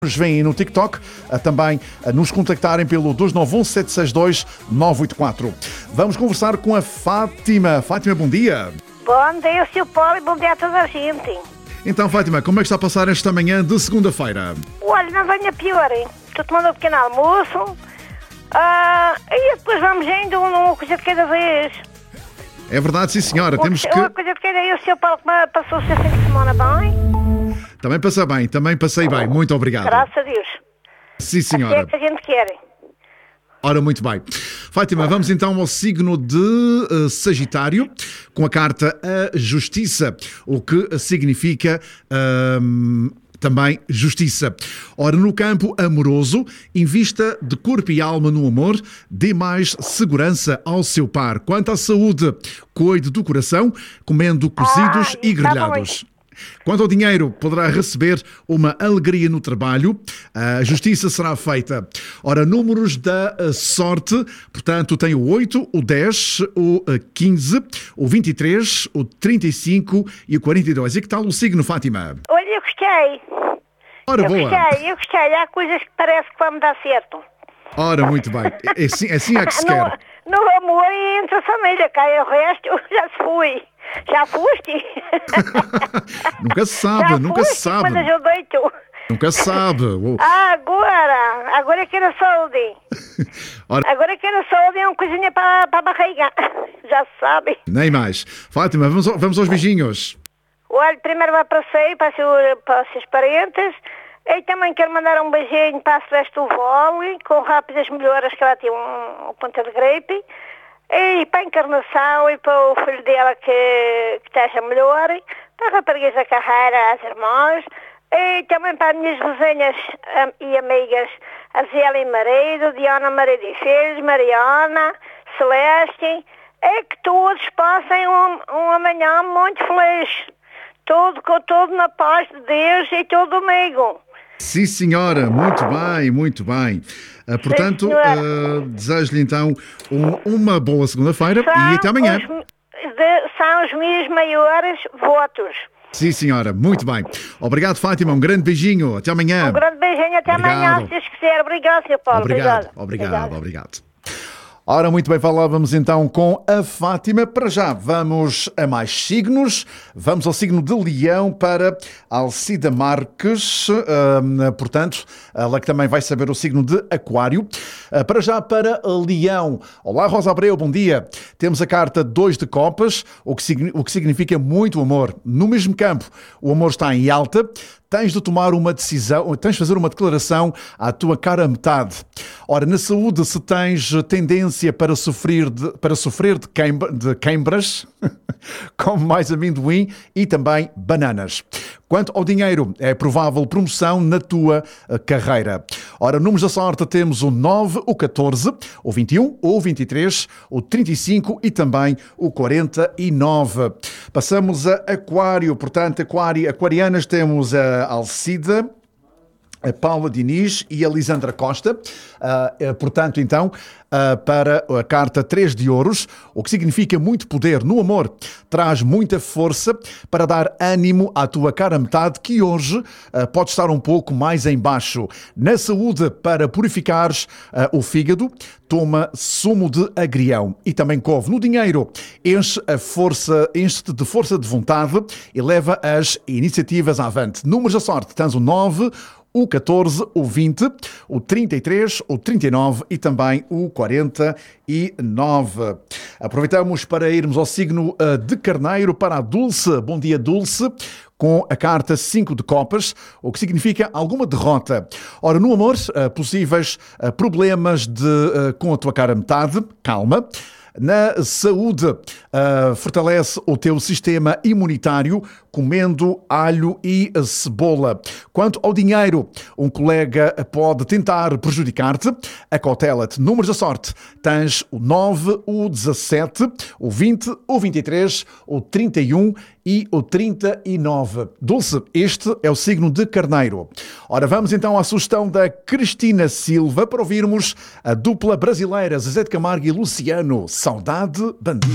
Nos veem no TikTok, também nos contactarem pelo 291-762-984. Vamos conversar com a Fátima. Fátima, bom dia. Bom dia, Sr. Paulo, e bom dia a toda a gente. Então, Fátima, como é que está a passar esta manhã de segunda-feira? Olha, não venha pior, hein? Estou tomando um pequeno almoço e depois vamos indo uma coisa de cada vez. É verdade, sim, senhora. Temos que... Uma coisa de cada vez. O Sr. Paulo passou o seu fim de semana bem? Também passei bem, também passei bem. Muito obrigado. Graças a Deus. Sim, senhora. Assim é que a gente quer. Ora, muito bem. Fátima, vamos então ao signo de Sagitário, com a carta A Justiça, o que significa também justiça. Ora, no campo amoroso, invista de corpo e alma no amor, dê mais segurança ao seu par. Quanto à saúde, cuide do coração, comendo cozidos e grelhados. Quanto ao dinheiro, poderá receber uma alegria no trabalho. A justiça será feita. Ora, números da sorte, portanto, tem o 8, o 10, o 15, o 23, o 35 e o 42. E que tal o signo, Fátima? Olha, eu gostei. Ora, boa. Eu gostei. Há coisas que parece que vão me dar certo. Ora, muito bem. Assim é que se quer. No amor e entre a família, cá o resto já se foi. Já foste? Nunca se sabe, nunca se sabe. Mas eu deito. Nunca se sabe. Agora quero saúde. Agora quero saúde e uma coisinha para a barriga. Já se sabe. Nem mais. Fátima, vamos aos beijinhos. Olha, primeiro vai para você, para os seus parentes. E também quero mandar um beijinho para a Celeste do Vôlei, com rápidas melhoras, que ela tem um ponto de gripe. E para a Encarnação e para o filho dela que esteja melhor. Para a rapariga da carreira, as irmãs. E também para as minhas vizinhas e amigas, a Zélia e marido, Diana, marido e filhos, Mariana, Celeste. E que todos passem um amanhã muito feliz. Tudo na paz de Deus e todo domingo. Sim, senhora. Muito bem, muito bem. Portanto, desejo-lhe então uma boa segunda-feira e até amanhã. São os meus maiores votos. Sim, senhora. Muito bem. Obrigado, Fátima. Um grande beijinho. Até amanhã. Um grande beijinho. Até amanhã, se Deus quiser. Obrigado, Sr. Paulo. Obrigado. Ora, muito bem, falávamos então com a Fátima. Para já, vamos a mais signos. Vamos ao signo de Leão para Alcida Marques. Portanto, ela que também vai saber o signo de Aquário. Para já, para Leão. Olá, Rosa Abreu, bom dia. Temos a carta 2 de copas, o que significa muito amor. No mesmo campo, o amor está em alta. Tens de tomar uma decisão, tens de fazer uma declaração à tua cara metade. Ora, na saúde, se tens tendência para sofrer de queimbras, come mais amendoim e também bananas. Quanto ao dinheiro, é provável promoção na tua carreira. Ora, números da sorte temos o 9, o 14, o 21, o 23, o 35 e também o 49. Passamos a Aquário. Portanto, aquarianas temos a Alcida, a Paula Diniz e a Lisandra Costa. Portanto, então, para a carta 3 de ouros, o que significa muito poder no amor, traz muita força para dar ânimo à tua cara metade, que hoje pode estar um pouco mais em baixo. Na saúde, para purificares o fígado, toma sumo de agrião e também couve. No dinheiro, enche-te de força de vontade e leva as iniciativas avante. Números da sorte, tens o 9, o 14, o 20, o 33, o 39 e também o 49. Aproveitamos para irmos ao signo de Carneiro para a Dulce. Bom dia, Dulce, com a carta 5 de copas, o que significa alguma derrota. Ora, no amor, possíveis problemas com a tua cara metade, calma. Na saúde, fortalece o teu sistema imunitário comendo alho e cebola. Quanto ao dinheiro, um colega pode tentar prejudicar-te. Acautela-te. Números da sorte. Tens o 9, o 17, o 20, o 23, o 31 e o 39. Dulce, este é o signo de Carneiro. Ora, vamos então à sugestão da Cristina Silva para ouvirmos a dupla brasileira Zezé de Camargo e Luciano. Saudade Bandida.